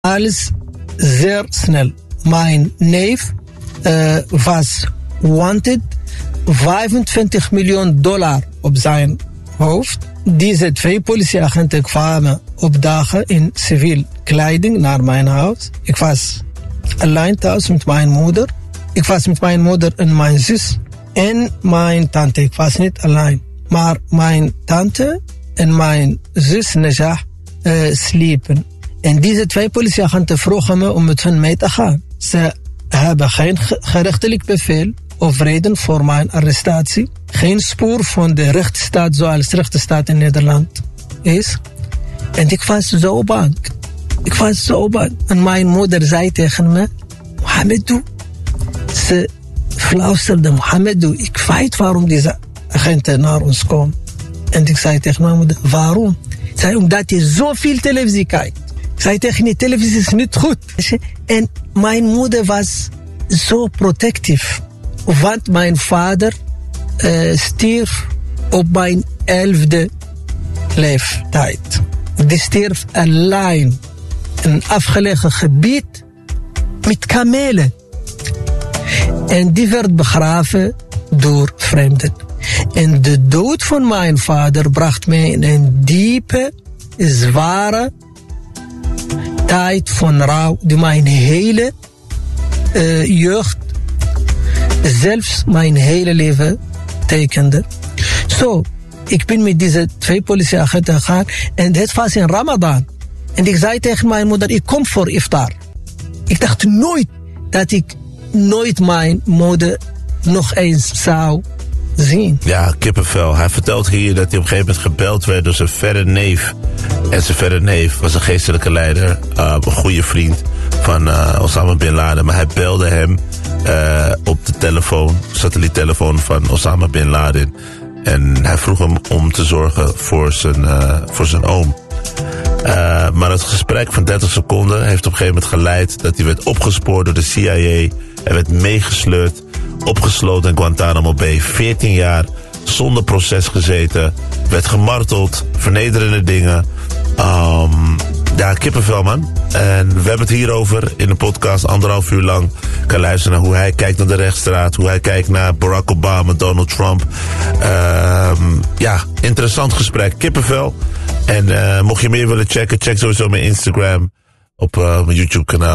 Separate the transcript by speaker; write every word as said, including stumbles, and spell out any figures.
Speaker 1: Alles zeer snel. Mijn neef uh, was wanted. vijfentwintig miljoen dollar op zijn hoofd. Deze twee politieagenten kwamen opdagen in civiel kleding naar mijn huis. Ik was alleen thuis met mijn moeder. Ik was met mijn moeder en mijn zus en mijn tante. Ik was niet alleen. Maar mijn tante en mijn zus Najah uh, sliepen. En deze twee politieagenten vroegen me om met hen mee te gaan. Ze hebben geen gerechtelijk bevel of reden voor mijn arrestatie. Geen spoor van de rechtsstaat zoals de rechtsstaat in Nederland is. En ik was zo bang. Ik was zo bang. En mijn moeder zei tegen me: Mohamedou. Ze fluisterde: Mohamedou, ik weet waarom deze agenten naar ons komen. En ik zei tegen mijn moeder: waarom? Ze zei: omdat je zoveel televisie kijkt. Ik zei tegen die televisie is niet goed. En mijn moeder was zo protectief. Want mijn vader uh, stierf op mijn elfde leeftijd. Die stierf alleen in een afgelegen gebied met kamelen. En die werd begraven door vreemden. En de dood van mijn vader bracht mij in een diepe, zware tijd van rouw die mijn hele uh, jeugd, zelfs mijn hele leven tekende. Zo, ik ben met deze twee politieagenten gegaan en het was in Ramadan. En ik zei tegen mijn moeder: ik kom voor iftar. Ik dacht nooit dat ik nooit mijn moeder nog eens zou zien.
Speaker 2: Ja, kippenvel. Hij vertelt hier dat hij op een gegeven moment gebeld werd door zijn verre neef. En zijn verre neef was een geestelijke leider, uh, een goede vriend van uh, Osama Bin Laden. Maar hij belde hem uh, op de telefoon, satelliettelefoon van Osama Bin Laden. En hij vroeg hem om te zorgen voor zijn, uh, voor zijn oom. Uh, maar het gesprek van dertig seconden heeft op een gegeven moment geleid dat hij werd opgespoord door de C I A. Hij werd meegesleurd, opgesloten in Guantanamo Bay. veertien jaar, zonder proces gezeten. Werd gemarteld, vernederende dingen. Um, ja, kippenvel, man. En we hebben het hierover in de podcast anderhalf uur lang. Je kan luisteren naar hoe hij kijkt naar de rechtsstraat. Hoe hij kijkt naar Barack Obama, Donald Trump. Um, ja, interessant gesprek. Kippenvel. En uh, mocht je meer willen checken, check sowieso mijn Instagram op uh, mijn YouTube kanaal.